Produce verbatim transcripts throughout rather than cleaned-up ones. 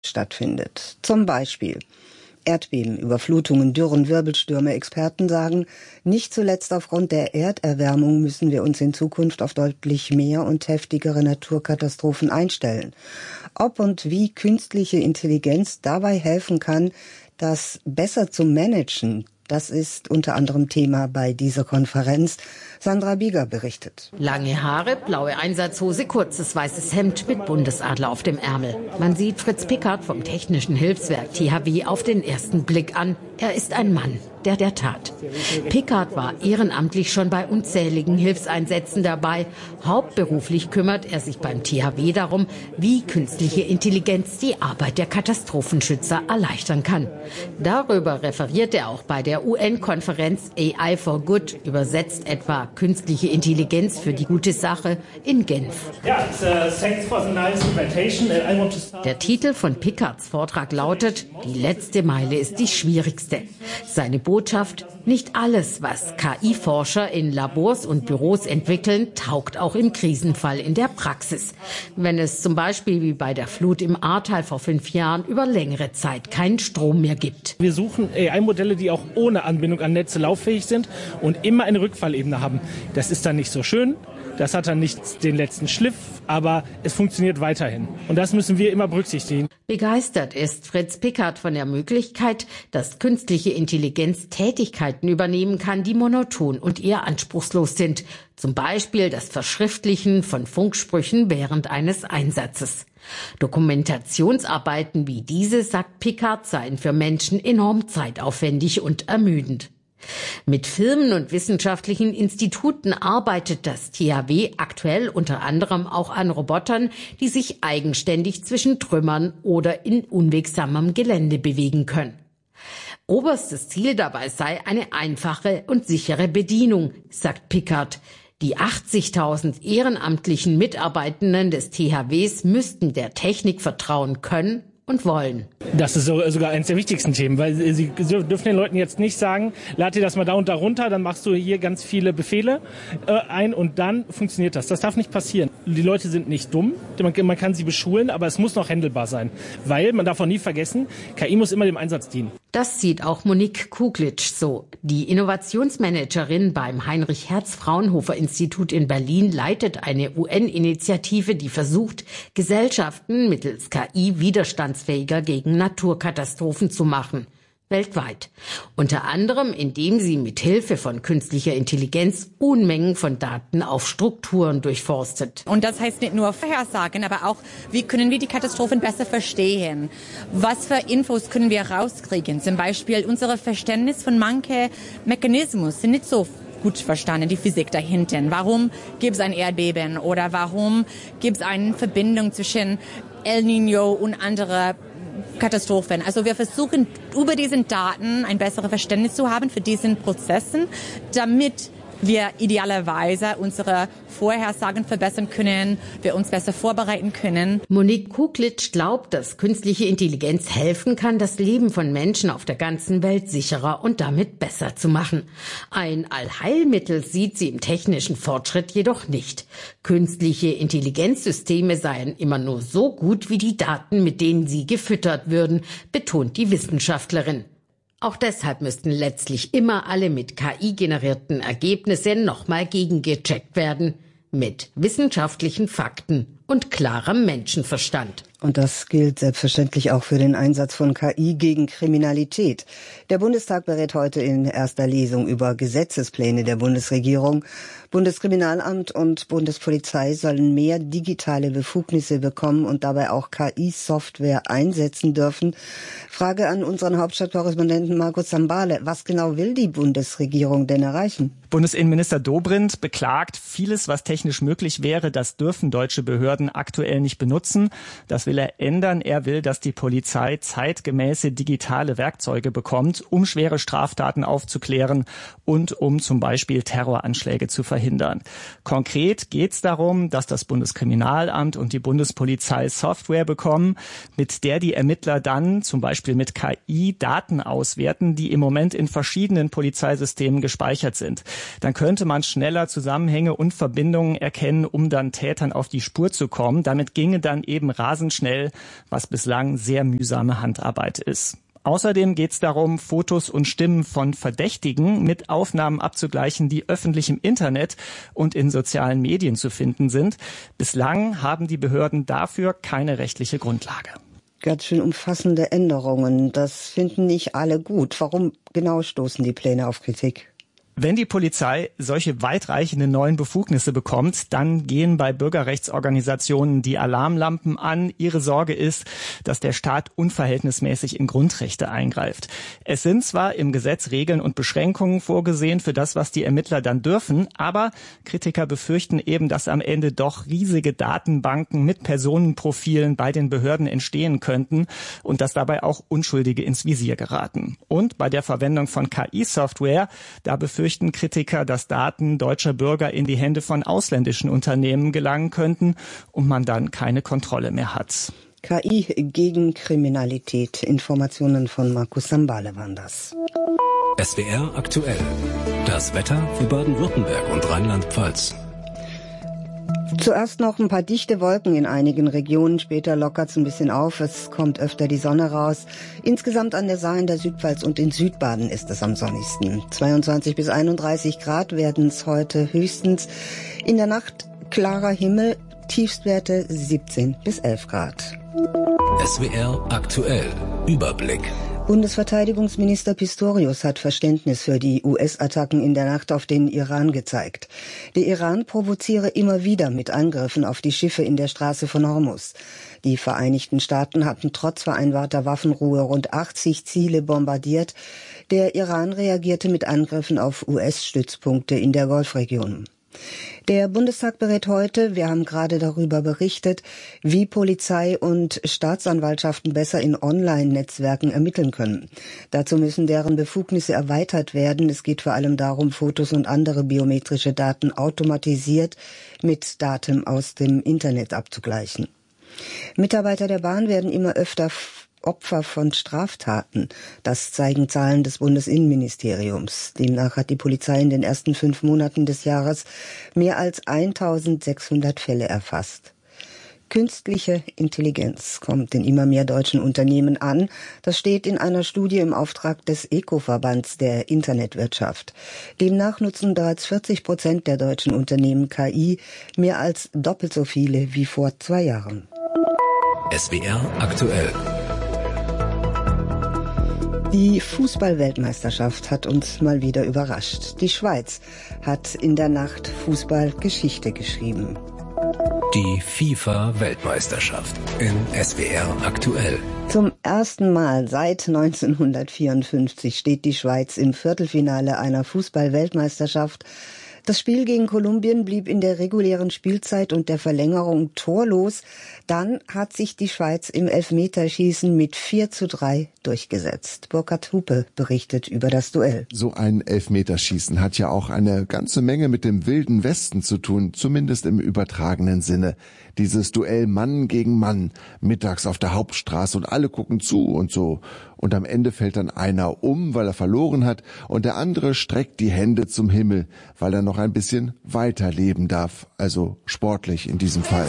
stattfindet. Zum Beispiel Erdbeben, Überflutungen, Dürren, Wirbelstürme. Experten sagen, nicht zuletzt aufgrund der Erderwärmung müssen wir uns in Zukunft auf deutlich mehr und heftigere Naturkatastrophen einstellen. Ob und wie künstliche Intelligenz dabei helfen kann, das besser zu managen, das ist unter anderem Thema bei dieser Konferenz. Sandra Bieger berichtet. Lange Haare, blaue Einsatzhose, kurzes weißes Hemd mit Bundesadler auf dem Ärmel. Man sieht Fritz Pickard vom Technischen Hilfswerk T H W auf den ersten Blick an. Er ist ein Mann, der der tat. Pickard war ehrenamtlich schon bei unzähligen Hilfseinsätzen dabei. Hauptberuflich kümmert er sich beim T H W darum, wie künstliche Intelligenz die Arbeit der Katastrophenschützer erleichtern kann. Darüber referiert er auch bei der U N-Konferenz A I for Good, übersetzt etwa künstliche Intelligenz für die gute Sache, in Genf. Der Titel von Pickards Vortrag lautet: Die letzte Meile ist die schwierigste. Seine Botschaft: Nicht alles, was K I-Forscher in Labors und Büros entwickeln, taugt auch im Krisenfall in der Praxis. Wenn es zum Beispiel wie bei der Flut im Ahrtal vor fünf Jahren über längere Zeit keinen Strom mehr gibt. Wir suchen A I-Modelle, die auch ohne Anbindung an Netze lauffähig sind und immer eine Rückfallebene haben. Das ist dann nicht so schön, das hat dann nicht den letzten Schliff, aber es funktioniert weiterhin. Und das müssen wir immer berücksichtigen. Begeistert ist Fritz Pickard von der Möglichkeit, dass künstliche Intelligenz Tätigkeiten übernehmen kann, die monoton und eher anspruchslos sind. Zum Beispiel das Verschriftlichen von Funksprüchen während eines Einsatzes. Dokumentationsarbeiten wie diese, sagt Pickard, seien für Menschen enorm zeitaufwendig und ermüdend. Mit Firmen und wissenschaftlichen Instituten arbeitet das T H W aktuell unter anderem auch an Robotern, die sich eigenständig zwischen Trümmern oder in unwegsamem Gelände bewegen können. Oberstes Ziel dabei sei eine einfache und sichere Bedienung, sagt Pickard. Die achtzigtausend ehrenamtlichen Mitarbeitenden des T H Ws müssten der Technik vertrauen können und wollen. Das ist sogar eines der wichtigsten Themen, weil sie dürfen den Leuten jetzt nicht sagen, lad dir das mal da und da runter, dann machst du hier ganz viele Befehle äh, ein und dann funktioniert das. Das darf nicht passieren. Die Leute sind nicht dumm, man, man kann sie beschulen, aber es muss noch handelbar sein, weil man darf auch nie vergessen, K I muss immer dem Einsatz dienen. Das sieht auch Monique Kuklitsch so. Die Innovationsmanagerin beim Heinrich-Hertz-Fraunhofer-Institut in Berlin leitet eine U N-Initiative, die versucht, Gesellschaften mittels K I widerstandsfähiger gegen Naturkatastrophen zu machen. Weltweit. Unter anderem, indem sie mit Hilfe von künstlicher Intelligenz Unmengen von Daten auf Strukturen durchforstet. Und das heißt nicht nur Vorhersagen, aber auch, wie können wir die Katastrophen besser verstehen? Was für Infos können wir rauskriegen? Zum Beispiel unser Verständnis von manchen Mechanismen sind nicht so gut verstanden, die Physik dahinter. Warum gibt es ein Erdbeben oder warum gibt es eine Verbindung zwischen El Niño und anderen Katastrophen. Also wir versuchen über diesen Daten ein besseres Verständnis zu haben für diesen Prozessen, damit wir idealerweise unsere Vorhersagen verbessern können, wir uns besser vorbereiten können. Monique Kuklitsch glaubt, dass künstliche Intelligenz helfen kann, das Leben von Menschen auf der ganzen Welt sicherer und damit besser zu machen. Ein Allheilmittel sieht sie im technischen Fortschritt jedoch nicht. Künstliche Intelligenzsysteme seien immer nur so gut wie die Daten, mit denen sie gefüttert würden, betont die Wissenschaftlerin. Auch deshalb müssten letztlich immer alle mit K I generierten Ergebnisse nochmal gegengecheckt werden. Mit wissenschaftlichen Fakten und klarem Menschenverstand. Und das gilt selbstverständlich auch für den Einsatz von K I gegen Kriminalität. Der Bundestag berät heute in erster Lesung über Gesetzespläne der Bundesregierung. Bundeskriminalamt und Bundespolizei sollen mehr digitale Befugnisse bekommen und dabei auch K I-Software einsetzen dürfen. Frage an unseren Hauptstadtkorrespondenten Markus Sambale. Was genau will die Bundesregierung denn erreichen? Bundesinnenminister Dobrindt beklagt, vieles, was technisch möglich wäre, das dürfen deutsche Behörden aktuell nicht benutzen. Das will er ändern. Er will, dass die Polizei zeitgemäße digitale Werkzeuge bekommt, um schwere Straftaten aufzuklären und um zum Beispiel Terroranschläge zu verhindern. Konkret geht es darum, dass das Bundeskriminalamt und die Bundespolizei Software bekommen, mit der die Ermittler dann zum Beispiel mit K I Daten auswerten, die im Moment in verschiedenen Polizeisystemen gespeichert sind. Dann könnte man schneller Zusammenhänge und Verbindungen erkennen, um dann Tätern auf die Spur zu kommen. Damit ginge dann eben rasend schnell, was bislang sehr mühsame Handarbeit ist. Außerdem geht es darum, Fotos und Stimmen von Verdächtigen mit Aufnahmen abzugleichen, die öffentlich im Internet und in sozialen Medien zu finden sind. Bislang haben die Behörden dafür keine rechtliche Grundlage. Ganz schön umfassende Änderungen. Das finden nicht alle gut. Warum genau stoßen die Pläne auf Kritik? Wenn die Polizei solche weitreichenden neuen Befugnisse bekommt, dann gehen bei Bürgerrechtsorganisationen die Alarmlampen an. Ihre Sorge ist, dass der Staat unverhältnismäßig in Grundrechte eingreift. Es sind zwar im Gesetz Regeln und Beschränkungen vorgesehen für das, was die Ermittler dann dürfen, aber Kritiker befürchten eben, dass am Ende doch riesige Datenbanken mit Personenprofilen bei den Behörden entstehen könnten und dass dabei auch Unschuldige ins Visier geraten. Und bei der Verwendung von K I-Software, da befürchten Fürchten Kritiker, dass Daten deutscher Bürger in die Hände von ausländischen Unternehmen gelangen könnten und man dann keine Kontrolle mehr hat. K I gegen Kriminalität. Informationen von Markus Sambale waren das. S W R aktuell. Das Wetter für Baden-Württemberg und Rheinland-Pfalz. Zuerst noch ein paar dichte Wolken in einigen Regionen, später lockert es ein bisschen auf, es kommt öfter die Sonne raus. Insgesamt an der Saar in der Südpfalz und in Südbaden ist es am sonnigsten. zweiundzwanzig bis einunddreißig Grad werden es heute höchstens. In der Nacht klarer Himmel, Tiefstwerte siebzehn bis elf Grad. S W R aktuell. Überblick. Bundesverteidigungsminister Pistorius hat Verständnis für die U S-Attacken in der Nacht auf den Iran gezeigt. Der Iran provoziere immer wieder mit Angriffen auf die Schiffe in der Straße von Hormuz. Die Vereinigten Staaten hatten trotz vereinbarter Waffenruhe rund achtzig Ziele bombardiert. Der Iran reagierte mit Angriffen auf U S-Stützpunkte in der Golfregion. Der Bundestag berät heute, wir haben gerade darüber berichtet, wie Polizei und Staatsanwaltschaften besser in Online-Netzwerken ermitteln können. Dazu müssen deren Befugnisse erweitert werden. Es geht vor allem darum, Fotos und andere biometrische Daten automatisiert mit Daten aus dem Internet abzugleichen. Mitarbeiter der Bahn werden immer öfter Opfer von Straftaten. Das zeigen Zahlen des Bundesinnenministeriums. Demnach hat die Polizei in den ersten fünf Monaten des Jahres mehr als eintausendsechshundert Fälle erfasst. Künstliche Intelligenz kommt in immer mehr deutschen Unternehmen an. Das steht in einer Studie im Auftrag des ECO-Verbands der Internetwirtschaft. Demnach nutzen bereits vierzig Prozent der deutschen Unternehmen K I, mehr als doppelt so viele wie vor zwei Jahren. S W R aktuell. Die Fußball-Weltmeisterschaft hat uns mal wieder überrascht. Die Schweiz hat in der Nacht Fußball-Geschichte geschrieben. Die FIFA-Weltmeisterschaft in S W R aktuell. Zum ersten Mal seit neunzehnhundertvierundfünfzig steht die Schweiz im Viertelfinale einer Fußball-Weltmeisterschaft. Das Spiel gegen Kolumbien blieb in der regulären Spielzeit und der Verlängerung torlos. Dann hat sich die Schweiz im Elfmeterschießen mit vier zu drei durchgesetzt. Burkhard Hupe berichtet über das Duell. So ein Elfmeterschießen hat ja auch eine ganze Menge mit dem Wilden Westen zu tun, zumindest im übertragenen Sinne. Dieses Duell Mann gegen Mann, mittags auf der Hauptstraße und alle gucken zu und so. Und am Ende fällt dann einer um, weil er verloren hat, und der andere streckt die Hände zum Himmel, weil er noch ein bisschen weiterleben darf. Also sportlich in diesem Fall.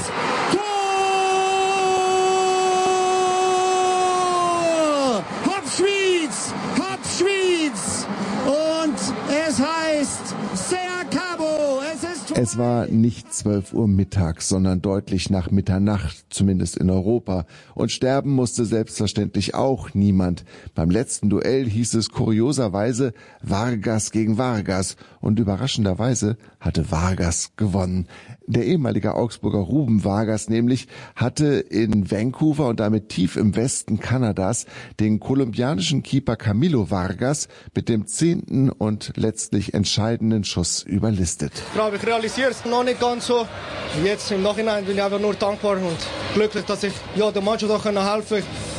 Hop Schwyz! Hop Schwyz! Und es heißt Sea Cabo! Es ist Es war nicht zwölf Uhr mittags, sondern deutlich nach Mitternacht, zumindest in Europa. Und sterben musste selbstverständlich auch niemand. Beim letzten Duell hieß es kurioserweise Vargas gegen Vargas. Und überraschenderweise hatte Vargas gewonnen. Der ehemalige Augsburger Ruben Vargas nämlich hatte in Vancouver und damit tief im Westen Kanadas den kolumbianischen Keeper Camilo Vargas mit dem zehnten und letztlich entscheidenden Schuss überlistet. Ich glaube, ich realisiere es noch nicht ganz so. Jetzt im Nachhinein bin ich einfach nur dankbar und glücklich, dass ich ja, der Mannschaft auch helfen konnte.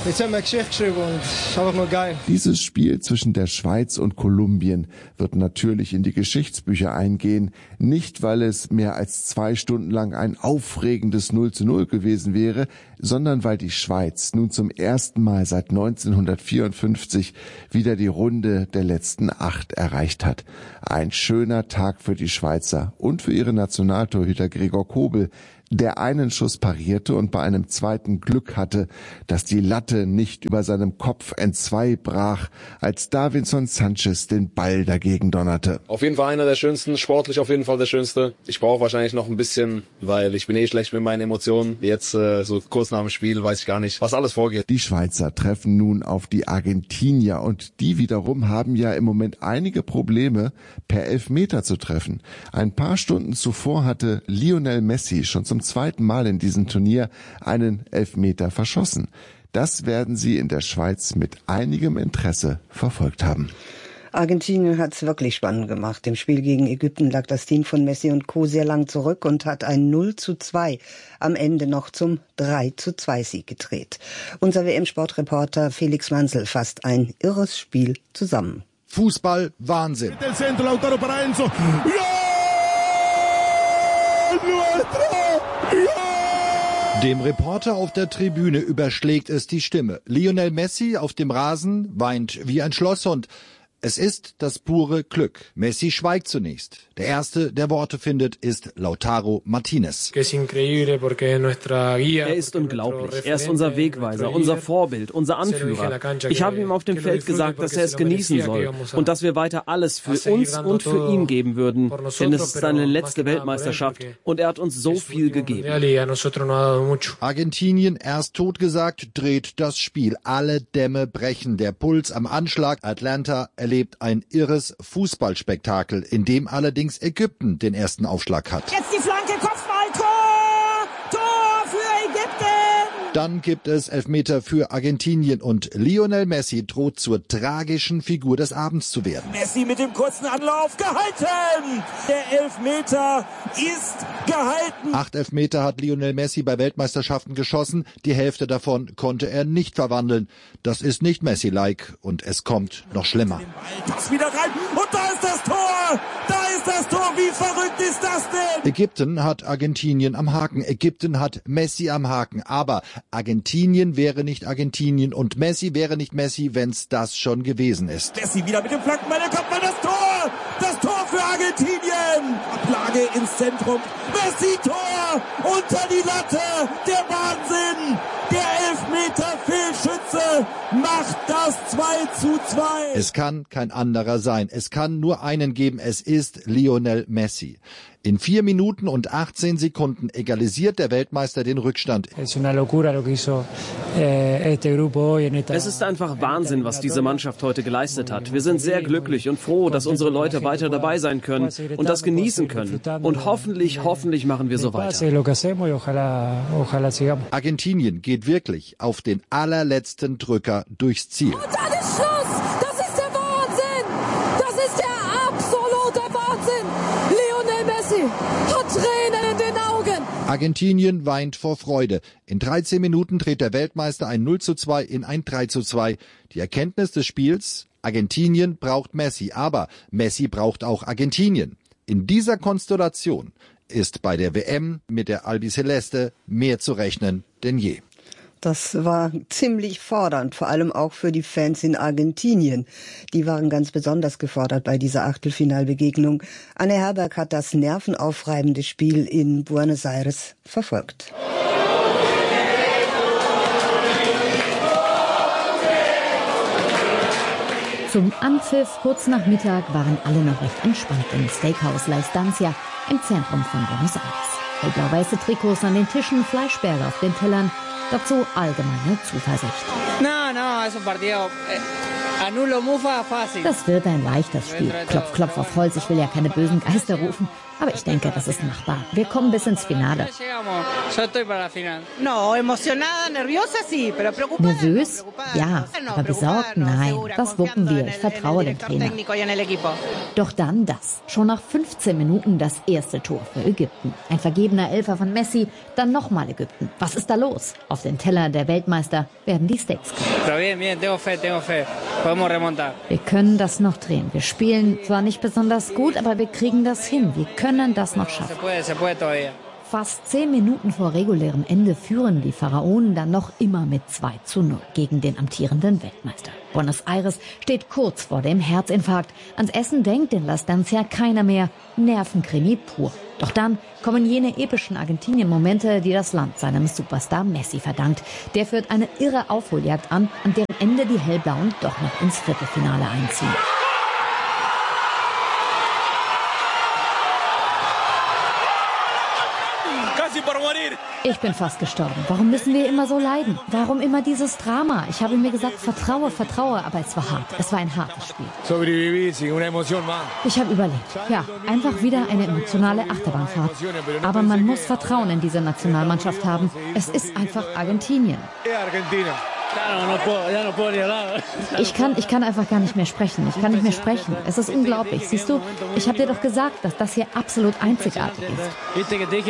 Jetzt haben wir eine Geschichte geschrieben und es ist einfach nur geil. Dieses Spiel zwischen der Schweiz und Kolumbien wird natürlich in die Geschichtsbücher eingehen. Nicht, weil es mehr als zwei Stunden lang ein aufregendes null zu null gewesen wäre, sondern weil die Schweiz nun zum ersten Mal seit neunzehnhundertvierundfünfzig wieder die Runde der letzten acht erreicht hat. Ein schöner Tag für die Schweizer und für ihre Nationaltorhüter Gregor Kobel, der einen Schuss parierte und bei einem zweiten Glück hatte, dass die Latte nicht über seinem Kopf entzwei brach, als Davinson Sanchez den Ball dagegen donnerte. Auf jeden Fall einer der schönsten, sportlich auf jeden Fall der schönste. Ich brauche wahrscheinlich noch ein bisschen, weil ich bin eh schlecht mit meinen Emotionen. Jetzt äh, so kurz nach dem Spiel weiß ich gar nicht, was alles vorgeht. Die Schweizer treffen nun auf die Argentinier und die wiederum haben ja im Moment einige Probleme, per Elfmeter zu treffen. Ein paar Stunden zuvor hatte Lionel Messi schon zum zweiten Mal in diesem Turnier einen Elfmeter verschossen. Das werden sie in der Schweiz mit einigem Interesse verfolgt haben. Argentinien hat es wirklich spannend gemacht. Im Spiel gegen Ägypten lag das Team von Messi und Co. sehr lang zurück und hat ein null zu zwei am Ende noch zum drei zu zwei Sieg gedreht. Unser W M-Sportreporter Felix Manzel fasst ein irres Spiel zusammen. Fußball, Wahnsinn. Dem Reporter auf der Tribüne überschlägt es die Stimme. Lionel Messi auf dem Rasen weint wie ein Schlosshund. Es ist das pure Glück. Messi schweigt zunächst. Der Erste, der Worte findet, ist Lautaro Martinez. Er ist unglaublich. Er ist unser Wegweiser, unser Vorbild, unser Anführer. Ich habe ihm auf dem Feld gesagt, dass er es genießen soll und dass wir weiter alles für uns und für ihn geben würden. Denn es ist seine letzte Weltmeisterschaft und er hat uns so viel gegeben. Argentinien, erst totgesagt, dreht das Spiel. Alle Dämme brechen. Der Puls am Anschlag. Atlanta erlebt ein irres Fußballspektakel, in dem allerdings Ägypten den ersten Aufschlag hat. Jetzt die Flanke, Kopfball, Tor! Tor für Ägypten! Dann gibt es Elfmeter für Argentinien und Lionel Messi droht zur tragischen Figur des Abends zu werden. Messi mit dem kurzen Anlauf gehalten! Der Elfmeter ist gehalten! Acht Elfmeter hat Lionel Messi bei Weltmeisterschaften geschossen. Die Hälfte davon konnte er nicht verwandeln. Das ist nicht Messi-like und es kommt noch schlimmer. Pass wieder rein und da ist das Tor! Da ist das Tor! Wie verrückt ist das denn? Ägypten hat Argentinien am Haken. Ägypten hat Messi am Haken. Aber Argentinien wäre nicht Argentinien und Messi wäre nicht Messi, wenn's das schon gewesen ist. Messi wieder mit dem Flankenball, da kommt mal das Tor! Das Tor für Argentinien! Ablage ins Zentrum. Messi Tor! Unter die Latte! Der Wahnsinn! Der Elfmeter-Fehlschütze macht das zwei zu zwei. Es kann kein anderer sein. Es kann nur einen geben. Es ist Lionel Messi. In vier Minuten und achtzehn Sekunden egalisiert der Weltmeister den Rückstand. Es ist einfach Wahnsinn, was diese Mannschaft heute geleistet hat. Wir sind sehr glücklich und froh, dass unsere Leute weiter dabei sein können und das genießen können. Und hoffentlich, hoffentlich machen wir so weiter. Argentinien geht wirklich auf den allerletzten Drücker durchs Ziel. Und dann ist Schluss! Das ist der Wahnsinn! Das ist der absolute Wahnsinn! Lionel Messi hat Tränen in den Augen! Argentinien weint vor Freude. In dreizehn Minuten dreht der Weltmeister ein null zu zwei in ein drei zu zwei. Die Erkenntnis des Spiels: Argentinien braucht Messi, aber Messi braucht auch Argentinien. In dieser Konstellation ist bei der W M mit der Albiceleste mehr zu rechnen denn je. Das war ziemlich fordernd, vor allem auch für die Fans in Argentinien. Die waren ganz besonders gefordert bei dieser Achtelfinalbegegnung. Anne Herberg hat das nervenaufreibende Spiel in Buenos Aires verfolgt. Zum Anpfiff kurz nach Mittag waren alle noch recht entspannt im Steakhouse La Estancia im Zentrum von Buenos Aires. Hellblau-weiße Trikots an den Tischen, Fleischberge auf den Tellern. Dazu allgemeine Zuversicht. Das wird ein leichtes Spiel. Klopf, klopf auf Holz, ich will ja keine bösen Geister rufen. Aber ich denke, das ist machbar. Wir kommen bis ins Finale. Nervös? Ja. Aber besorgt? Nein. Das wuppen wir. Ich vertraue dem Trainer. Doch dann das. Schon nach fünfzehn Minuten das erste Tor für Ägypten. Ein vergebener Elfer von Messi, dann nochmal Ägypten. Was ist da los? Auf den Teller der Weltmeister werden die Steaks kommen. Wir können das noch drehen. Wir spielen zwar nicht besonders gut, aber wir kriegen das hin. Wir können das noch schaffen. Fast zehn Minuten vor regulärem Ende führen die Pharaonen dann noch immer mit zwei zu null gegen den amtierenden Weltmeister. Buenos Aires steht kurz vor dem Herzinfarkt. Ans Essen denkt in La Estancia keiner mehr. Nervenkrimi pur. Doch dann kommen jene epischen Argentinien-Momente, die das Land seinem Superstar Messi verdankt. Der führt eine irre Aufholjagd an, an deren Ende die Hellblauen doch noch ins Viertelfinale einziehen. Ich bin fast gestorben. Warum müssen wir immer so leiden? Warum immer dieses Drama? Ich habe mir gesagt, vertraue, vertraue, aber es war hart. Es war ein hartes Spiel. Ich habe überlebt. Ja, einfach wieder eine emotionale Achterbahnfahrt. Aber man muss Vertrauen in diese Nationalmannschaft haben. Es ist einfach Argentinien. Ich kann, ich kann einfach gar nicht mehr sprechen. Ich kann nicht mehr sprechen. Es ist unglaublich. Siehst du, ich habe dir doch gesagt, dass das hier absolut einzigartig ist.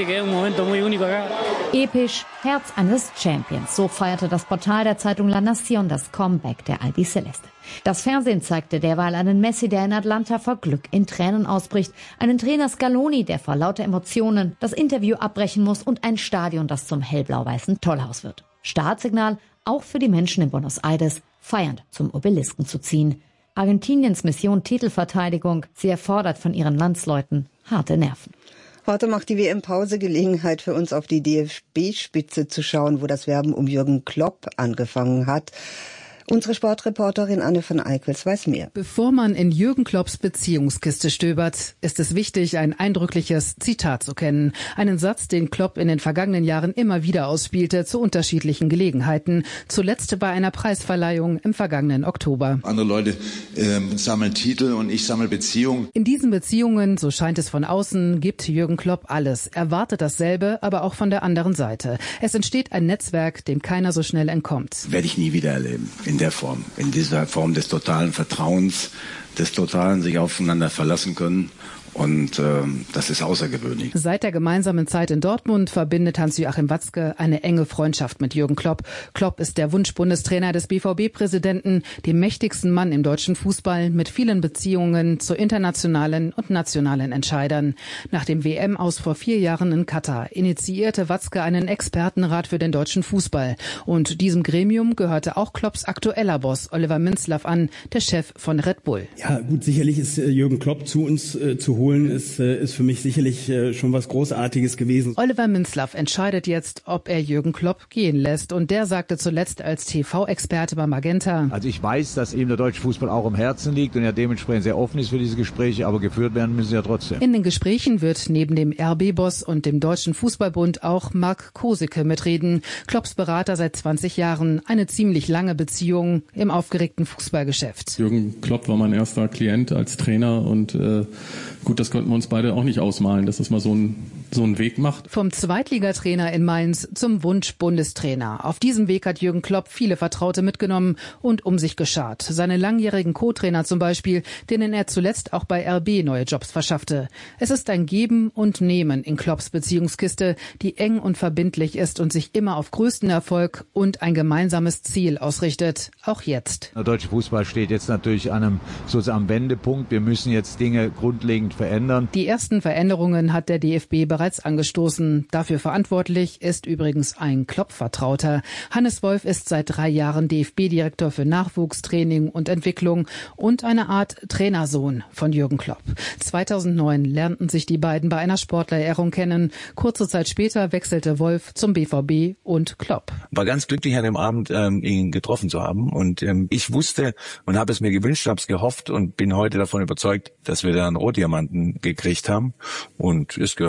Episch, Herz eines Champions. So feierte das Portal der Zeitung La Nación das Comeback der Albiceleste. Das Fernsehen zeigte derweil einen Messi, der in Atlanta vor Glück in Tränen ausbricht, einen Trainer Scaloni, der vor lauter Emotionen das Interview abbrechen muss und ein Stadion, das zum hellblau-weißen Tollhaus wird. Startsignal auch für die Menschen in Buenos Aires, feiernd zum Obelisken zu ziehen. Argentiniens Mission Titelverteidigung, sie erfordert von ihren Landsleuten harte Nerven. Heute macht die W M-Pause Gelegenheit für uns auf die D F B-Spitze zu schauen, wo das Werben um Jürgen Klopp angefangen hat. Unsere Sportreporterin Anne von Eickels weiß mehr. Bevor man in Jürgen Klopps Beziehungskiste stöbert, ist es wichtig, ein eindrückliches Zitat zu kennen. Einen Satz, den Klopp in den vergangenen Jahren immer wieder ausspielte, zu unterschiedlichen Gelegenheiten. Zuletzt bei einer Preisverleihung im vergangenen Oktober. Andere Leute äh, sammeln Titel und ich sammle Beziehungen. In diesen Beziehungen, so scheint es von außen, gibt Jürgen Klopp alles. Er wartet dasselbe, aber auch von der anderen Seite. Es entsteht ein Netzwerk, dem keiner so schnell entkommt. Werde ich nie wieder erleben. In der Form, in dieser Form des totalen Vertrauens, des totalen sich aufeinander verlassen können. Und äh, das ist außergewöhnlich. Seit der gemeinsamen Zeit in Dortmund verbindet Hans-Joachim Watzke eine enge Freundschaft mit Jürgen Klopp. Klopp ist der Wunschbundestrainer des B V B-Präsidenten, dem mächtigsten Mann im deutschen Fußball, mit vielen Beziehungen zu internationalen und nationalen Entscheidern. Nach dem W M-Aus vor vier Jahren in Katar initiierte Watzke einen Expertenrat für den deutschen Fußball. Und diesem Gremium gehörte auch Klopps aktueller Boss Oliver Minzlaff an, der Chef von Red Bull. Ja gut, sicherlich ist äh, Jürgen Klopp zu uns äh, zu holen. Ist, ist für mich sicherlich schon was Großartiges gewesen. Oliver Minzlaff entscheidet jetzt, ob er Jürgen Klopp gehen lässt. Und der sagte zuletzt als T V-Experte bei Magenta: Also ich weiß, dass ihm der deutsche Fußball auch im Herzen liegt und er dementsprechend sehr offen ist für diese Gespräche, aber geführt werden müssen sie ja trotzdem. In den Gesprächen wird neben dem R B-Boss und dem Deutschen Fußballbund auch Marc Kosicke mitreden. Klopps Berater seit zwanzig Jahren. Eine ziemlich lange Beziehung im aufgeregten Fußballgeschäft. Jürgen Klopp war mein erster Klient als Trainer und äh, gut, das konnten wir uns beide auch nicht ausmalen, dass das mal so ein so einen Weg macht. Vom Zweitligatrainer in Mainz zum Wunsch-Bundestrainer. Auf diesem Weg hat Jürgen Klopp viele Vertraute mitgenommen und um sich geschart. Seine langjährigen Co-Trainer zum Beispiel, denen er zuletzt auch bei R B neue Jobs verschaffte. Es ist ein Geben und Nehmen in Klopps Beziehungskiste, die eng und verbindlich ist und sich immer auf größten Erfolg und ein gemeinsames Ziel ausrichtet. Auch jetzt. Der deutsche Fußball steht jetzt natürlich an einem sozusagen am Wendepunkt. Wir müssen jetzt Dinge grundlegend verändern. Die ersten Veränderungen hat der D F B bereits angestoßen. Dafür verantwortlich ist übrigens ein Klopp-Vertrauter. Hannes Wolf ist seit drei Jahren D F B-Direktor für Nachwuchstraining und Entwicklung und eine Art Trainersohn von Jürgen Klopp. zweitausendneun lernten sich die beiden bei einer Sportlerehrung kennen. Kurze Zeit später wechselte Wolf zum B V B und Klopp. War ganz glücklich an dem Abend, ähm, ihn getroffen zu haben. Und ähm, ich wusste und habe es mir gewünscht, habe es gehofft und bin heute davon überzeugt, dass wir da einen Rohdiamanten gekriegt haben. Und es gehört im Leben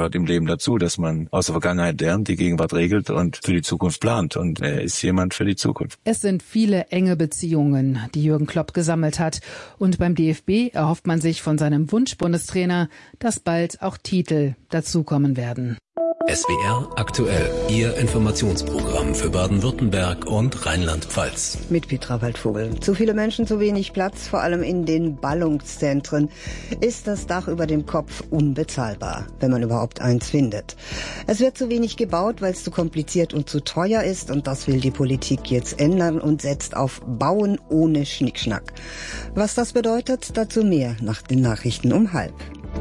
eben dazu, dass man aus der Vergangenheit lernt, die Gegenwart regelt und für die Zukunft plant. Und er ist jemand für die Zukunft. Es sind viele enge Beziehungen, die Jürgen Klopp gesammelt hat. Und beim D F B erhofft man sich von seinem Wunschbundestrainer, dass bald auch Titel dazukommen werden. S W R aktuell, Ihr Informationsprogramm für Baden-Württemberg und Rheinland-Pfalz. Mit Petra Waldvogel. Zu viele Menschen, zu wenig Platz, vor allem in den Ballungszentren, ist das Dach über dem Kopf unbezahlbar, wenn man überhaupt eins findet. Es wird zu wenig gebaut, weil es zu kompliziert und zu teuer ist, und das will die Politik jetzt ändern und setzt auf Bauen ohne Schnickschnack. Was das bedeutet, dazu mehr nach den Nachrichten um halb.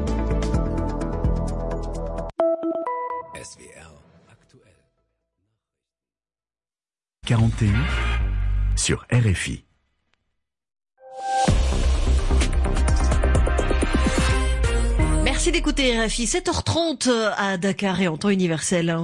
S W R aktuell. quarante et un sur R F I. Merci d'écouter R F I, sept heures trente à Dakar et en temps universel.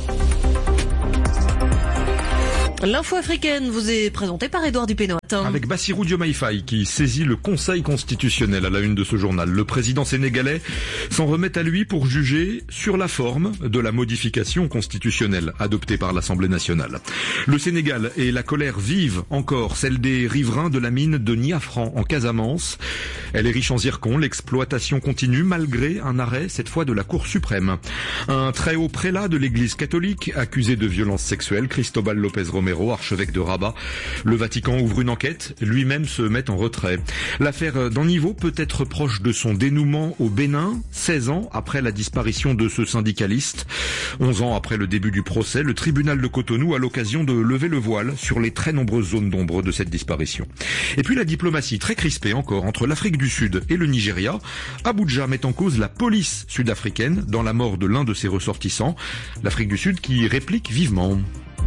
L'info africaine vous est présentée par Édouard Dupénois. Avec Bassirou Diomaye Faye qui saisit le Conseil constitutionnel à la une de ce journal. Le président sénégalais s'en remet à lui pour juger sur la forme de la modification constitutionnelle adoptée par l'Assemblée nationale. Le Sénégal et la colère vive encore, celle des riverains de la mine de Niafran en Casamance. Elle est riche en zircon, l'exploitation continue malgré un arrêt, cette fois de la Cour suprême. Un très haut prélat de l'église catholique accusé de violences sexuelles, Cristobal López Romero, archevêque de Rabat. Le Vatican ouvre une enquête, lui-même se met en retrait. L'affaire d'Anniveau peut être proche de son dénouement au Bénin, seize ans après la disparition de ce syndicaliste. onze ans après le début du procès, le tribunal de Cotonou a l'occasion de lever le voile sur les très nombreuses zones d'ombre de cette disparition. Et puis la diplomatie très crispée encore entre l'Afrique du Sud et le Nigeria. Abuja met en cause la police sud-africaine dans la mort de l'un de ses ressortissants. L'Afrique du Sud qui réplique vivement.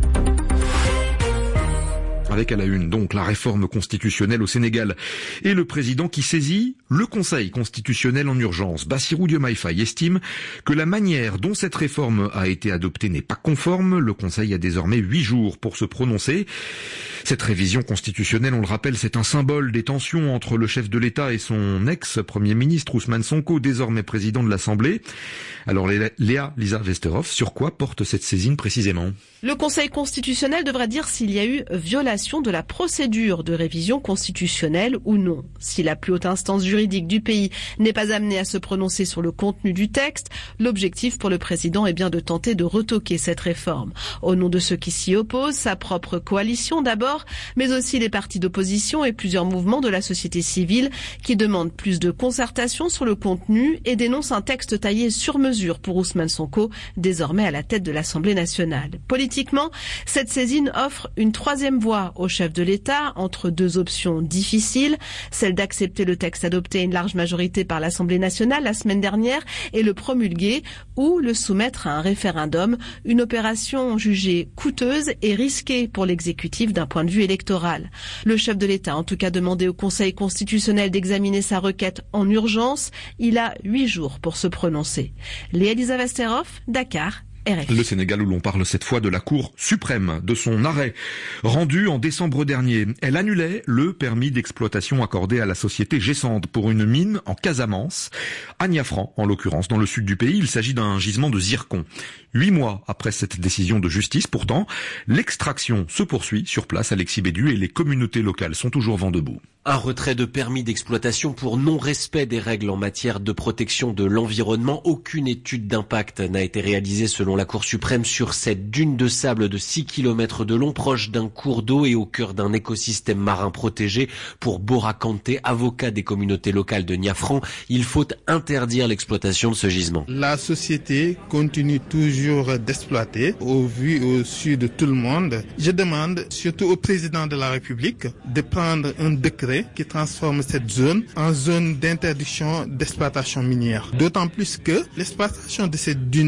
Avec à la une, donc, la réforme constitutionnelle au Sénégal et le président qui saisit le Conseil constitutionnel en urgence. Bassirou Diomaye Faye estime que la manière dont cette réforme a été adoptée n'est pas conforme. Le Conseil a désormais huit jours pour se prononcer. Cette révision constitutionnelle, on le rappelle, c'est un symbole des tensions entre le chef de l'État et son ex-premier ministre Ousmane Sonko, désormais président de l'Assemblée. Alors Léa Lisa Vesterhoff, sur quoi porte cette saisine précisément ? Le Conseil constitutionnel devra dire s'il y a eu violation de la procédure de révision constitutionnelle ou non. Si la plus haute instance juridique du pays n'est pas amenée à se prononcer sur le contenu du texte, l'objectif pour le président est bien de tenter de retoquer cette réforme. Au nom de ceux qui s'y opposent, sa propre coalition d'abord, mais aussi les partis d'opposition et plusieurs mouvements de la société civile qui demandent plus de concertation sur le contenu et dénoncent un texte taillé sur mesure pour Ousmane Sonko, désormais à la tête de l'Assemblée nationale. Politiquement, cette saisine offre une troisième voie au chef de l'État entre deux options difficiles, celle d'accepter le texte adopté à une large majorité par l'Assemblée nationale la semaine dernière et le promulguer, ou le soumettre à un référendum, une opération jugée coûteuse et risquée pour l'exécutif d'un point de vue électoral. Le chef de l'État a en tout cas demandé au Conseil constitutionnel d'examiner sa requête en urgence. Il a huit jours pour se prononcer. Léa Lisa Vesterhoff, Dakar. R F I. Le Sénégal où l'on parle cette fois de la Cour suprême, de son arrêt rendu en décembre dernier. Elle annulait le permis d'exploitation accordé à la société Gessande pour une mine en Casamance, à Niafran en l'occurrence. Dans le sud du pays, il s'agit d'un gisement de zircon. Huit mois après cette décision de justice, pourtant, l'extraction se poursuit sur place. Alexis Bédu et les communautés locales sont toujours vent debout. Un retrait de permis d'exploitation pour non-respect des règles en matière de protection de l'environnement. Aucune étude d'impact n'a été réalisée selon la Cour suprême sur cette dune de sable de six kilomètres de long, proche d'un cours d'eau et au cœur d'un écosystème marin protégé. Pour Bora Kanté, avocat des communautés locales de Niafran, il faut interdire l'exploitation de ce gisement. La société continue toujours d'exploiter au vu et au su de tout le monde. Je demande surtout au président de la République de prendre un décret qui transforme cette zone en zone d'interdiction d'exploitation minière. D'autant plus que l'exploitation de cette dune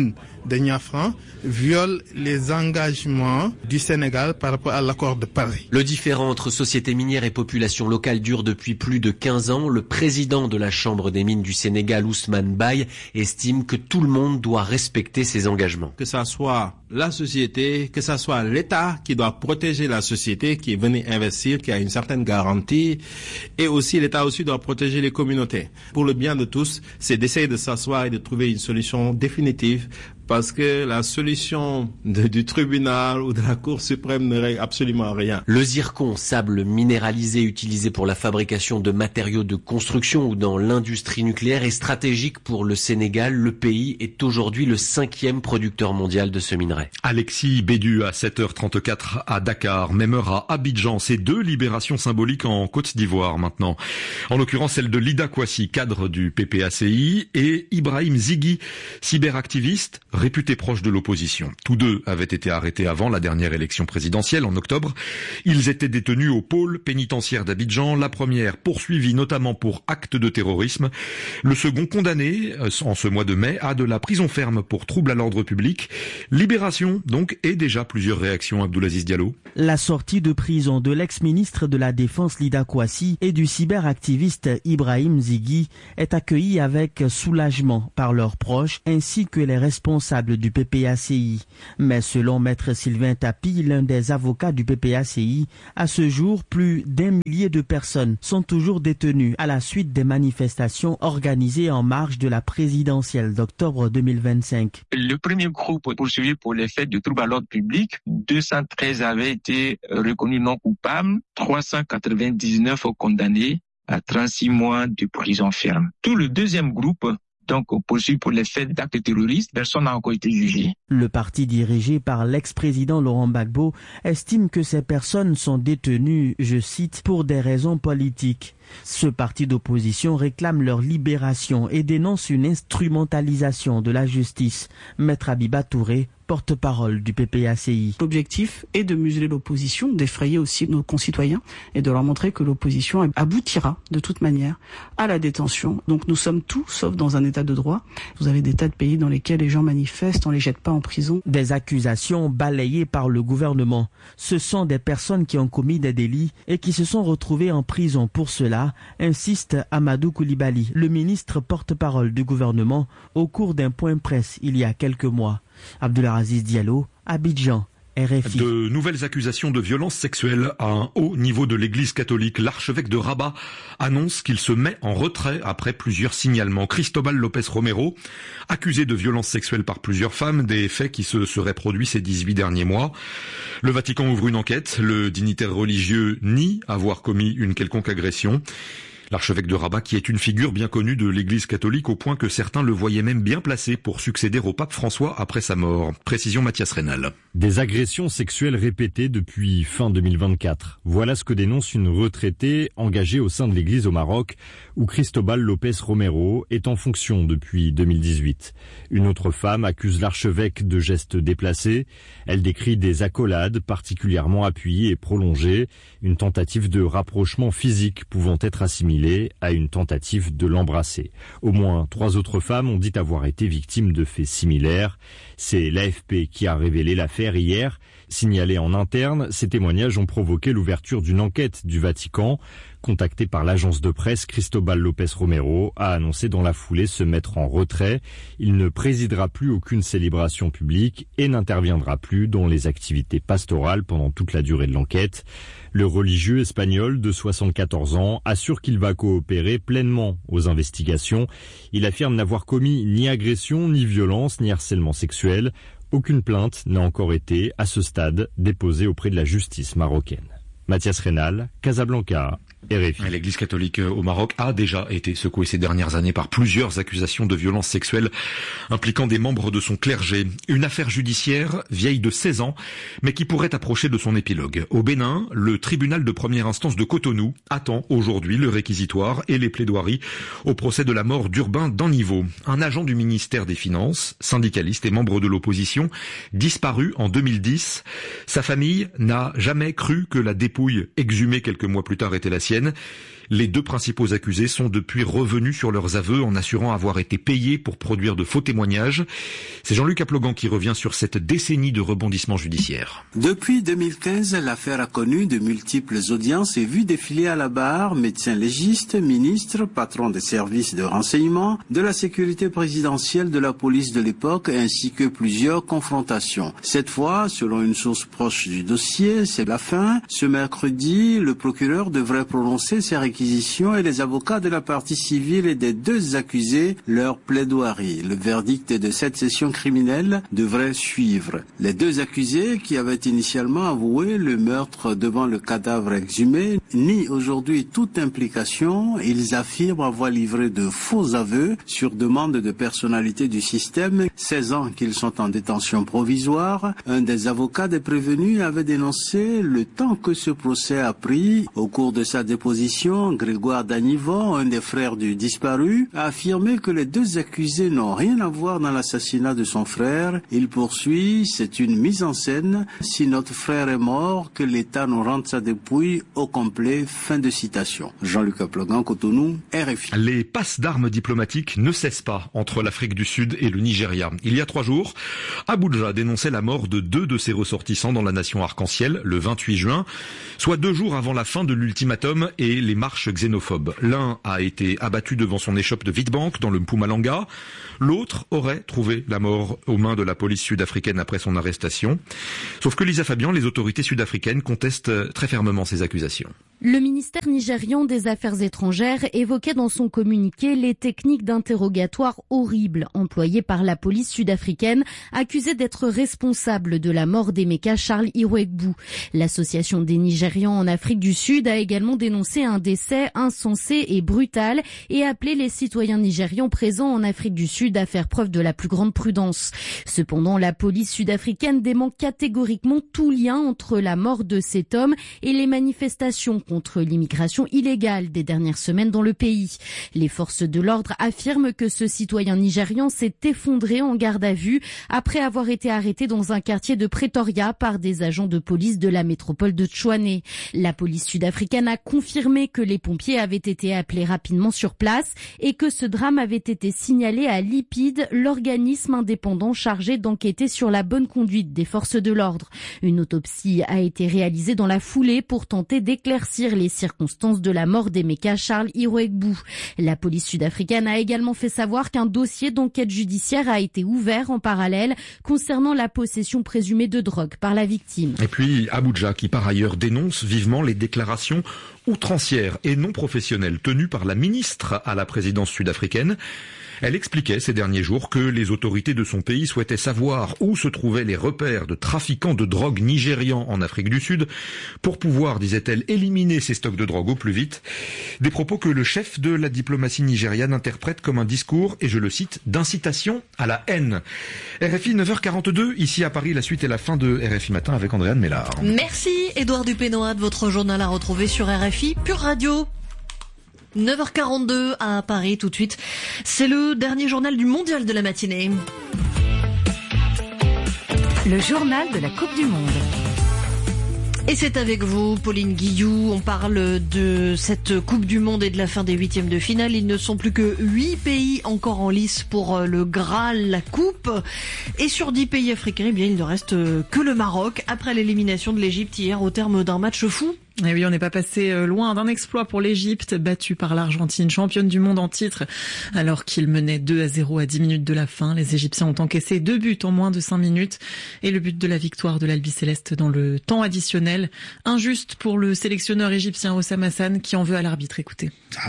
de Niafran viole les engagements du Sénégal par rapport à l'accord de Paris. Le différend entre société minière et population locale dure depuis plus de quinze ans. Le président de la Chambre des mines du Sénégal, Ousmane Baye, estime que tout le monde doit respecter ses engagements. Que ça soit la société, que ça soit l'État qui doit protéger la société qui est venue investir, qui a une certaine garantie, et aussi l'État aussi doit protéger les communautés. Pour le bien de tous, c'est d'essayer de s'asseoir et de trouver une solution définitive, parce que la solution de, du tribunal ou de la Cour suprême ne règle absolument rien. Le zircon, sable minéralisé utilisé pour la fabrication de matériaux de construction ou dans l'industrie nucléaire, est stratégique pour le Sénégal. Le pays est aujourd'hui le cinquième producteur mondial de ce minerai. Alexis Bédu à sept heures trente-quatre à Dakar, même heure à Abidjan. C'est deux libérations symboliques en Côte d'Ivoire maintenant. En l'occurrence celle de Lida Kouassi, cadre du P P A C I, et Ibrahim Zighi, cyberactiviste, réputé proche de l'opposition. Tous deux avaient été arrêtés avant la dernière élection présidentielle en octobre. Ils étaient détenus au pôle pénitentiaire d'Abidjan. La première poursuivie notamment pour acte de terrorisme. Le second condamné en ce mois de mai à de la prison ferme pour trouble à l'ordre public. Libération donc, et déjà plusieurs réactions. Abdoulaziz Diallo. La sortie de prison de l'ex-ministre de la Défense Lida Kouassi et du cyberactiviste Ibrahim Zighi est accueillie avec soulagement par leurs proches ainsi que les responsables du P P A C I. Mais selon Maître Sylvain Tapi, l'un des avocats du P P A C I, à ce jour, plus d'un millier de personnes sont toujours détenues à la suite des manifestations organisées en marge de la présidentielle d'octobre deux mille vingt-cinq. Le premier groupe poursuivi pour les faits de trouble à l'ordre public, deux cent treize avaient été reconnus non coupables, trois cent quatre-vingt-dix-neuf condamnés à trente-six mois de prison ferme. Tout le deuxième groupe, donc poursuivi pour les faits d'actes terroristes, personne n'a encore été jugé. Le parti dirigé par l'ex-président Laurent Gbagbo estime que ces personnes sont détenues, je cite, pour des raisons politiques. Ce parti d'opposition réclame leur libération et dénonce une instrumentalisation de la justice. Maître Abiba Touré, porte-parole du P P A C I. L'objectif est de museler l'opposition, d'effrayer aussi nos concitoyens et de leur montrer que l'opposition aboutira de toute manière à la détention. Donc nous sommes tous sauf dans un état de droit. Vous avez des tas de pays dans lesquels les gens manifestent, on les jette pas en prison. Des accusations balayées par le gouvernement. Ce sont des personnes qui ont commis des délits et qui se sont retrouvées en prison pour cela, insiste Amadou Koulibaly, le ministre porte-parole du gouvernement, au cours d'un point presse il y a quelques mois. Abdoulaziz Diallo, Abidjan, R F I. De nouvelles accusations de violences sexuelles à un haut niveau de l'église catholique. L'archevêque de Rabat annonce qu'il se met en retrait après plusieurs signalements. Cristobal Lopez Romero, accusé de violences sexuelles par plusieurs femmes, des faits qui se seraient produits ces dix-huit derniers mois. Le Vatican ouvre une enquête. Le dignitaire religieux nie avoir commis une quelconque agression. L'archevêque de Rabat, qui est une figure bien connue de l'église catholique au point que certains le voyaient même bien placé pour succéder au pape François après sa mort. Précision Mathias Rénal. Des agressions sexuelles répétées depuis fin deux mille vingt-quatre. Voilà ce que dénonce une retraitée engagée au sein de l'église au Maroc, où Cristobal Lopez Romero est en fonction depuis deux mille dix-huit. Une autre femme accuse l'archevêque de gestes déplacés. Elle décrit des accolades particulièrement appuyées et prolongées, une tentative de rapprochement physique pouvant être assimilée à une tentative de l'embrasser. Au moins trois autres femmes ont dit avoir été victimes de faits similaires. C'est l'A F P qui a révélé l'affaire hier. Signalés en interne, ces témoignages ont provoqué l'ouverture d'une enquête du Vatican. Contacté par l'agence de presse, Cristobal Lopez Romero a annoncé dans la foulée se mettre en retrait. Il ne présidera plus aucune célébration publique et n'interviendra plus dans les activités pastorales pendant toute la durée de l'enquête. Le religieux espagnol de soixante-quatorze ans assure qu'il va coopérer pleinement aux investigations. Il affirme n'avoir commis ni agression, ni violence, ni harcèlement sexuel. Aucune plainte n'a encore été, à ce stade, déposée auprès de la justice marocaine. Mathias Rénal, Casablanca, R F I. L'église catholique au Maroc a déjà été secouée ces dernières années par plusieurs accusations de violences sexuelles impliquant des membres de son clergé. Une affaire judiciaire vieille de seize ans, mais qui pourrait approcher de son épilogue. Au Bénin, le tribunal de première instance de Cotonou attend aujourd'hui le réquisitoire et les plaidoiries au procès de la mort d'Urbain Danniveau, un agent du ministère des Finances, syndicaliste et membre de l'opposition, disparu en deux mille dix. Sa famille n'a jamais cru que la dépouille exhumée quelques mois plus tard était la sienne. ancienne. Les deux principaux accusés sont depuis revenus sur leurs aveux en assurant avoir été payés pour produire de faux témoignages. C'est Jean-Luc Aplogan qui revient sur cette décennie de rebondissements judiciaires. Depuis deux mille quinze, l'affaire a connu de multiples audiences et vu défiler à la barre médecins légistes, ministres, patrons des services de renseignement, de la sécurité présidentielle, de la police de l'époque, ainsi que plusieurs confrontations. Cette fois, selon une source proche du dossier, c'est la fin. Ce mercredi, le procureur devrait prononcer ses réquisitions et les avocats de la partie civile et des deux accusés leur plaidoirie. Le verdict de cette session criminelle devrait suivre. Les deux accusés, qui avaient initialement avoué le meurtre devant le cadavre exhumé, nient aujourd'hui toute implication. Ils affirment avoir livré de faux aveux sur demande de personnalités du système. seize ans qu'ils sont en détention provisoire. Un des avocats des prévenus avait dénoncé le temps que ce procès a pris. Au cours de sa déposition, Grégoire Danivon, un des frères du disparu, a affirmé que les deux accusés n'ont rien à voir dans l'assassinat de son frère. Il poursuit, c'est une mise en scène. Si notre frère est mort, que l'État nous rende sa dépouille au complet. Fin de citation. Jean-Luc Aplogan, Cotonou, R F I. Les passes d'armes diplomatiques ne cessent pas entre l'Afrique du Sud et le Nigeria. Il y a trois jours, Abuja dénonçait la mort de deux de ses ressortissants dans la nation arc-en-ciel, le vingt-huit juin, soit deux jours avant la fin de l'ultimatum et les marches xénophobes. L'un a été abattu devant son échoppe de Witbank dans le Mpumalanga. L'autre aurait trouvé la mort aux mains de la police sud-africaine après son arrestation. Sauf que Lisa Fabian, les autorités sud-africaines contestent très fermement ces accusations. Le ministère nigérian des Affaires étrangères évoquait dans son communiqué les techniques d'interrogatoire horribles employées par la police sud-africaine, accusée d'être responsable de la mort d'Emeka Charles Iwegbu. L'association des Nigérians en Afrique du Sud a également dénoncé un décès insensé et brutal et appelé les citoyens nigérians présents en Afrique du Sud à faire preuve de la plus grande prudence. Cependant, la police sud-africaine dément catégoriquement tout lien entre la mort de cet homme et les manifestations contre l'immigration illégale des dernières semaines dans le pays. Les forces de l'ordre affirment que ce citoyen nigérian s'est effondré en garde à vue après avoir été arrêté dans un quartier de Pretoria par des agents de police de la métropole de Tshwane. La police sud-africaine a confirmé que les pompiers avaient été appelés rapidement sur place et que ce drame avait été signalé à l'IPID, l'organisme indépendant chargé d'enquêter sur la bonne conduite des forces de l'ordre. Une autopsie a été réalisée dans la foulée pour tenter d'éclaircir les circonstances de la mort d'Emeka Charles Iwegbu. La police sud-africaine a également fait savoir qu'un dossier d'enquête judiciaire a été ouvert en parallèle concernant la possession présumée de drogue par la victime. Et puis Abuja qui par ailleurs dénonce vivement les déclarations outrancières et non professionnelles tenues par la ministre à la présidence sud-africaine. Elle expliquait ces derniers jours que les autorités de son pays souhaitaient savoir où se trouvaient les repères de trafiquants de drogue nigérians en Afrique du Sud pour pouvoir, disait-elle, éliminer ces stocks de drogue au plus vite. Des propos que le chef de la diplomatie nigériane interprète comme un discours, et je le cite, d'incitation à la haine. R F I neuf heures quarante-deux, ici à Paris, la suite et la fin de R F I Matin avec Andréane Mélard. Merci Édouard Dupénoat, votre journal à retrouver sur R F I Pure Radio. neuf heures quarante-deux à Paris tout de suite. C'est le dernier journal du mondial de la matinée. Le journal de la Coupe du Monde. Et c'est avec vous, Pauline Guillou. On parle de cette Coupe du Monde et de la fin des huitièmes de finale. Il ne sont plus que huit pays encore en lice pour le Graal, la Coupe. Et sur dix pays africains, eh bien, il ne reste que le Maroc après l'élimination de l'Égypte hier au terme d'un match fou. Et oui, on n'est pas passé loin d'un exploit pour l'Égypte, battue par l'Argentine, championne du monde en titre. Alors qu'il menait deux à zéro à dix minutes de la fin, les Égyptiens ont encaissé deux buts en moins de cinq minutes. Et le but de la victoire de l'Albi Céleste dans le temps additionnel. Injuste pour le sélectionneur égyptien Hossam Hassan qui en veut à l'arbitre. Écoutez.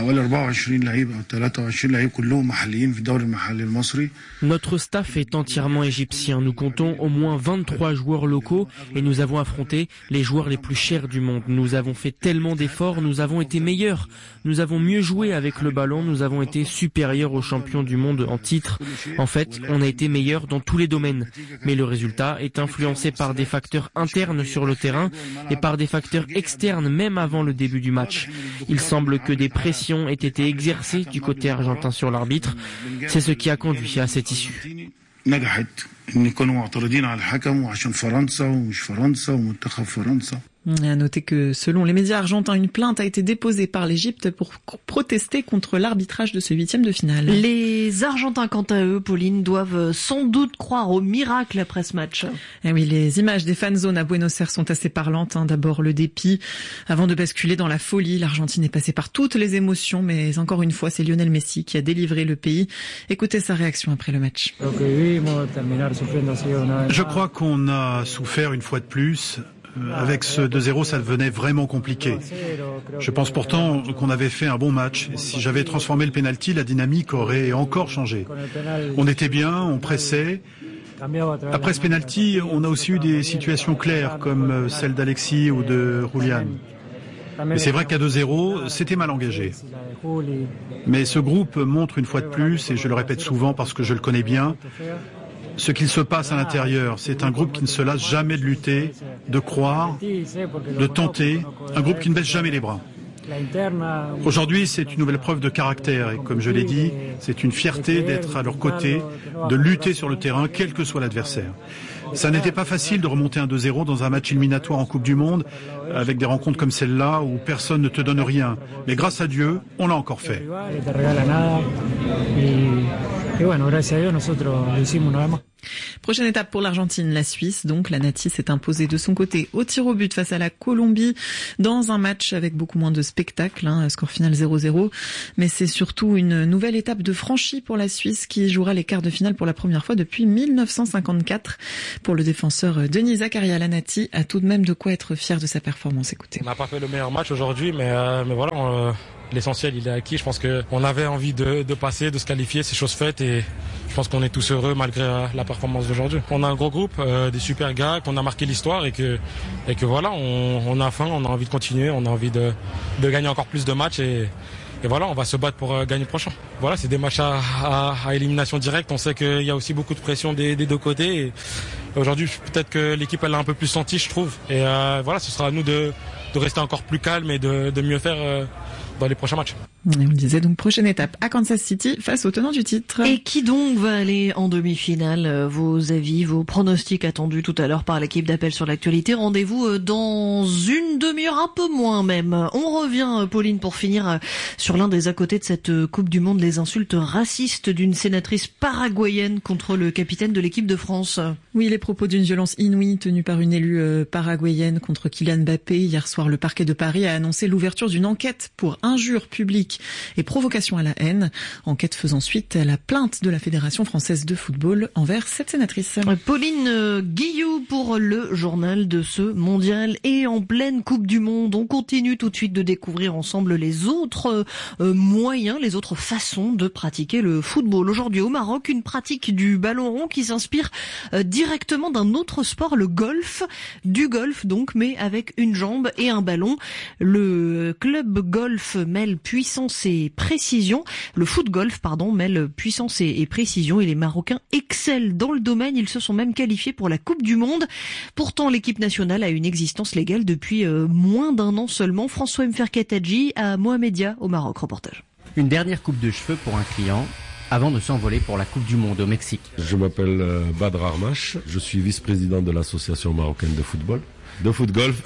Notre staff est entièrement égyptien. Nous comptons au moins vingt-trois joueurs locaux et nous avons affronté les joueurs les plus chers du monde. Nous avons fait tellement d'efforts, nous avons été meilleurs, nous avons mieux joué avec le ballon, nous avons été supérieurs aux champions du monde en titre. En fait, on a été meilleurs dans tous les domaines. Mais le résultat est influencé par des facteurs internes sur le terrain et par des facteurs externes même avant le début du match. Il semble que des pressions aient été exercées du côté argentin sur l'arbitre. C'est ce qui a conduit à cette issue. À noter que selon les médias argentins, une plainte a été déposée par l'Égypte pour protester contre l'arbitrage de ce huitième de finale. Les Argentins, quant à eux, Pauline, doivent sans doute croire au miracle après ce match. Eh oui, les images des fan zones à Buenos Aires sont assez parlantes. Hein. D'abord le dépit, avant de basculer dans la folie. L'Argentine est passée par toutes les émotions, mais encore une fois, c'est Lionel Messi qui a délivré le pays. Écoutez sa réaction après le match. Je crois qu'on a souffert une fois de plus. Avec ce deux zéro, ça devenait vraiment compliqué. Je pense pourtant qu'on avait fait un bon match. Si j'avais transformé le pénalty, la dynamique aurait encore changé. On était bien, on pressait. Après ce pénalty, on a aussi eu des situations claires, comme celle d'Alexis ou de Julian. Mais c'est vrai qu'à deux zéro, c'était mal engagé. Mais ce groupe montre une fois de plus, et je le répète souvent parce que je le connais bien, ce qu'il se passe à l'intérieur. C'est un groupe qui ne se lasse jamais de lutter, de croire, de tenter, un groupe qui ne baisse jamais les bras. Aujourd'hui, c'est une nouvelle preuve de caractère et comme je l'ai dit, c'est une fierté d'être à leur côté, de lutter sur le terrain, quel que soit l'adversaire. Ça n'était pas facile de remonter un deux zéro dans un match éliminatoire en Coupe du Monde, avec des rencontres comme celle-là où personne ne te donne rien. Mais grâce à Dieu, on l'a encore fait. Prochaine étape pour l'Argentine, la Suisse. Donc, la Nati s'est imposée de son côté au tir au but face à la Colombie dans un match avec beaucoup moins de spectacle, hein, score final zéro zéro. Mais c'est surtout une nouvelle étape de franchie pour la Suisse qui jouera les quarts de finale pour la première fois depuis mille neuf cent cinquante-quatre. Pour le défenseur Denis Zakaria, la Nati a tout de même de quoi être fier de sa performance. Écoutez. On n'a pas fait le meilleur match aujourd'hui, mais, euh, mais voilà... On, euh... L'essentiel, il est acquis. Je pense qu'on avait envie de, de passer, de se qualifier, c'est chose faite et je pense qu'on est tous heureux malgré la performance d'aujourd'hui. On a un gros groupe, euh, des super gars, qu'on a marqué l'histoire et que, et que voilà, on, on a faim, on a envie de continuer, on a envie de, de gagner encore plus de matchs et, et voilà, on va se battre pour euh, gagner le prochain. Voilà, c'est des matchs à, à, à élimination directe. On sait qu'il y a aussi beaucoup de pression des, des deux côtés et aujourd'hui, peut-être que l'équipe elle l'a un peu plus senti, je trouve. Et euh, voilà, ce sera à nous de, de rester encore plus calme et de, de mieux faire euh, dans les prochains matchs. Et on le disait, donc prochaine étape à Kansas City face au tenant du titre. Et qui donc va aller en demi-finale? Vos avis, vos pronostics attendus tout à l'heure par l'équipe d'Appel sur l'actualité. Rendez-vous dans une demi-heure, un peu moins même. On revient, Pauline, pour finir sur l'un des à côté de cette Coupe du Monde, les insultes racistes d'une sénatrice paraguayenne contre le capitaine de l'équipe de France. Oui, les propos d'une violence inouïe tenue par une élue paraguayenne contre Kylian Mbappé. Hier soir, le parquet de Paris a annoncé l'ouverture d'une enquête pour injure publique et provocation à la haine. Enquête faisant suite à la plainte de la Fédération française de football envers cette sénatrice. Pauline Guillou pour le journal de ce mondial et en pleine Coupe du Monde. On continue tout de suite de découvrir ensemble les autres euh, moyens, les autres façons de pratiquer le football. Aujourd'hui au Maroc, une pratique du ballon rond qui s'inspire euh, directement d'un autre sport, le golf. Du golf donc, mais avec une jambe et un ballon. Le club golf mêle puissance et précision. Le foot golf, pardon, mêle puissance et, et précision et les Marocains excellent dans le domaine. Ils se sont même qualifiés pour la Coupe du Monde. Pourtant, l'équipe nationale a une existence légale depuis euh, moins d'un an seulement. François Mferkatadji à Mohamedia au Maroc. Reportage. Une dernière coupe de cheveux pour un client avant de s'envoler pour la Coupe du Monde au Mexique. Je m'appelle euh, Badr Armash. Je suis vice-président de l'association marocaine de football. De foot golf,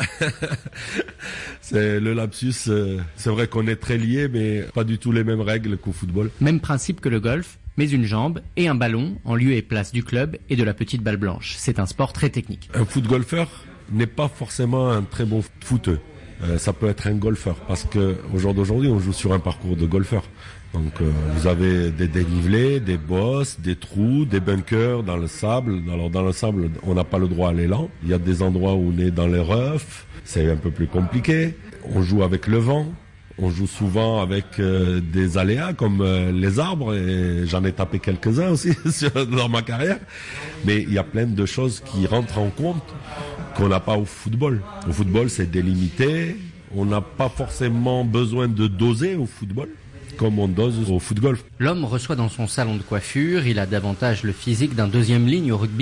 c'est le lapsus. Euh, c'est vrai qu'on est très liés, mais pas du tout les mêmes règles qu'au football. Même principe que le golf, mais une jambe et un ballon en lieu et place du club et de la petite balle blanche. C'est un sport très technique. Un foot golfeur n'est pas forcément un très bon footeux. Euh, ça peut être un golfeur parce que au jour d'aujourd'hui, on joue sur un parcours de golfeur. Donc euh, vous avez des dénivelés, des bosses, des trous, des bunkers dans le sable. Alors dans le sable, on n'a pas le droit à l'élan. Il y a des endroits où on est dans les roughs, c'est un peu plus compliqué. On joue avec le vent, on joue souvent avec euh, des aléas comme euh, les arbres, et j'en ai tapé quelques-uns aussi dans ma carrière. Mais il y a plein de choses qui rentrent en compte qu'on n'a pas au football. Au football, c'est délimité. On n'a pas forcément besoin de doser au football comme on dose au foot golf. L'homme reçoit dans son salon de coiffure, il a davantage le physique d'un deuxième ligne au rugby,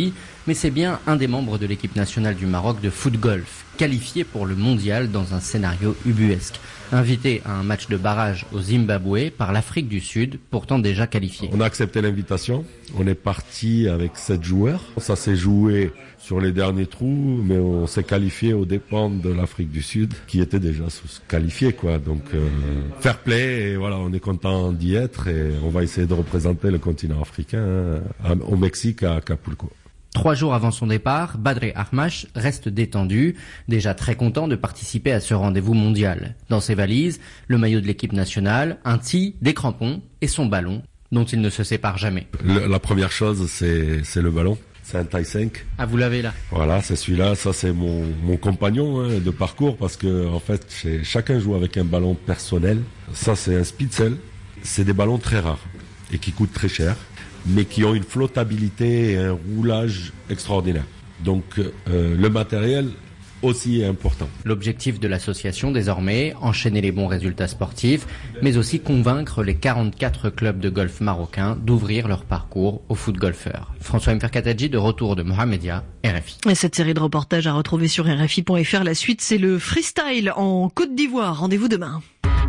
mais c'est bien un des membres de l'équipe nationale du Maroc de foot-golf, qualifié pour le mondial dans un scénario ubuesque. Invité à un match de barrage au Zimbabwe par l'Afrique du Sud, pourtant déjà qualifié. On a accepté l'invitation, on est parti avec sept joueurs. Ça s'est joué sur les derniers trous, mais on s'est qualifié aux dépens de l'Afrique du Sud, qui était déjà qualifié, quoi. Donc, euh, fair play, et voilà, on est content d'y être, et on va essayer de représenter le continent africain hein, au Mexique, à Acapulco. Trois jours avant son départ, Badre Ahmash reste détendu, déjà très content de participer à ce rendez-vous mondial. Dans ses valises, le maillot de l'équipe nationale, un tee, des crampons et son ballon, dont il ne se sépare jamais. Le, la première chose, c'est, c'est le ballon. C'est un taille cinq. Ah, vous l'avez là. Voilà, c'est celui-là. Ça, c'est mon, mon compagnon hein, de parcours parce que en fait, chacun joue avec un ballon personnel. Ça, c'est un Spitzel. C'est des ballons très rares et qui coûtent très cher, mais qui ont une flottabilité et un roulage extraordinaire. Donc, euh, le matériel aussi est important. L'objectif de l'association désormais, enchaîner les bons résultats sportifs, mais aussi convaincre les quarante-quatre clubs de golf marocains d'ouvrir leur parcours aux foot-golfeurs. François Mferkatadji de retour de Mohamedia, R F I. Et cette série de reportages à retrouver sur R F I point F R. La suite, c'est le freestyle en Côte d'Ivoire. Rendez-vous demain.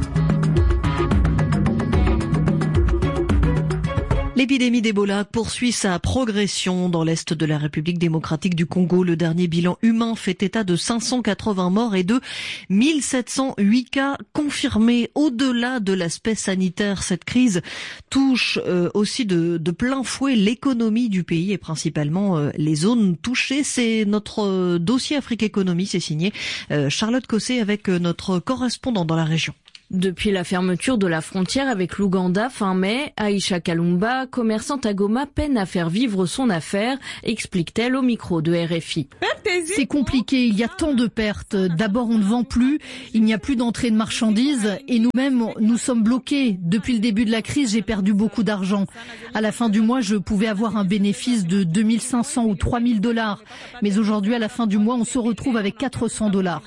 L'épidémie d'Ebola poursuit sa progression dans l'est de la République démocratique du Congo. Le dernier bilan humain fait état de cinq cent quatre-vingts morts et de mille sept cent huit cas confirmés. Au-delà de l'aspect sanitaire, cette crise touche euh, aussi de, de plein fouet l'économie du pays et principalement euh, les zones touchées. C'est notre euh, dossier Afrique Économie, c'est signé euh, Charlotte Cossé avec euh, notre correspondant dans la région. Depuis la fermeture de la frontière avec l'Ouganda fin mai, Aïcha Kalumba, commerçante à Goma, peine à faire vivre son affaire, explique-t-elle au micro de R F I. C'est compliqué, il y a tant de pertes. D'abord, on ne vend plus, il n'y a plus d'entrée de marchandises et nous-mêmes, nous sommes bloqués. Depuis le début de la crise, j'ai perdu beaucoup d'argent. À la fin du mois, je pouvais avoir un bénéfice de deux mille cinq cents ou trois mille dollars. Mais aujourd'hui, à la fin du mois, on se retrouve avec quatre cents dollars.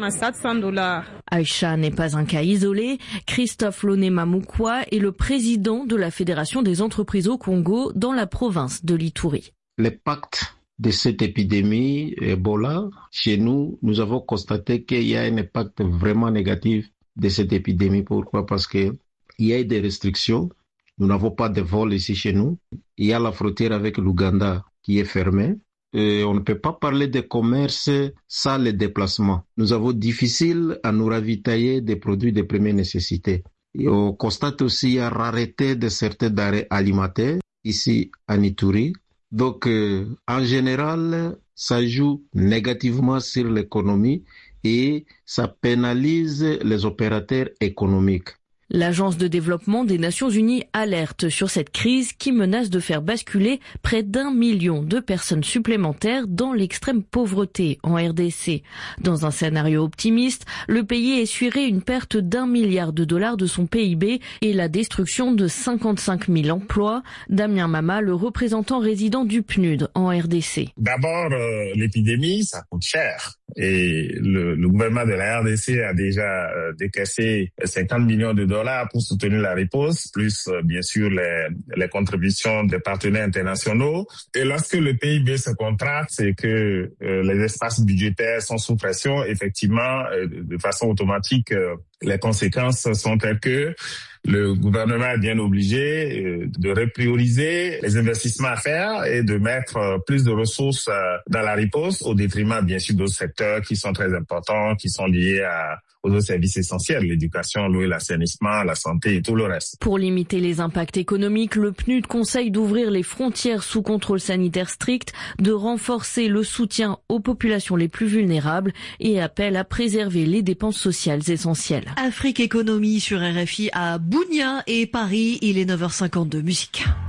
Aïcha n'est pas un cas isolé. Christophe Lonema Moukwa est le président de la Fédération des entreprises au Congo dans la province de l'Ituri. L'impact de cette épidémie Ebola, chez nous, nous avons constaté qu'il y a un impact vraiment négatif de cette épidémie. Pourquoi? Parce qu'il y a des restrictions. Nous n'avons pas de vol ici chez nous. Il y a la frontière avec l'Ouganda qui est fermée. Et on ne peut pas parler de commerce sans les déplacements. Nous avons difficile à nous ravitailler des produits de première nécessité. Et on constate aussi la rareté de certains denrées alimentaires ici à Ituri. Donc, euh, en général, ça joue négativement sur l'économie et ça pénalise les opérateurs économiques. L'Agence de développement des Nations Unies alerte sur cette crise qui menace de faire basculer près d'un million de personnes supplémentaires dans l'extrême pauvreté en R D C. Dans un scénario optimiste, le pays essuierait une perte d'un milliard de dollars de son P I B et la destruction de cinquante-cinq mille emplois. Damien Mama, le représentant résident du P N U D en R D C. D'abord, euh, l'épidémie, ça coûte cher. Et le, le gouvernement de la R D C a déjà euh, décaissé cinquante millions de dollars pour soutenir la riposte, plus euh, bien sûr les, les contributions des partenaires internationaux. Et lorsque le P I B se contracte, c'est que euh, les espaces budgétaires sont sous pression. Effectivement, euh, de façon automatique, euh, les conséquences sont telles que le gouvernement est bien obligé euh, de reprioriser les investissements à faire et de mettre euh, plus de ressources euh, dans la riposte au détriment bien sûr d'autres secteurs qui sont très importants, qui sont liés à aux autres services essentiels, l'éducation, l'eau et l'assainissement, la santé et tout le reste. Pour limiter les impacts économiques, le P N U D conseille d'ouvrir les frontières sous contrôle sanitaire strict, de renforcer le soutien aux populations les plus vulnérables et appelle à préserver les dépenses sociales essentielles. Afrique Économie sur R F I à Bounia et Paris, il est neuf heures cinquante-deux, musique.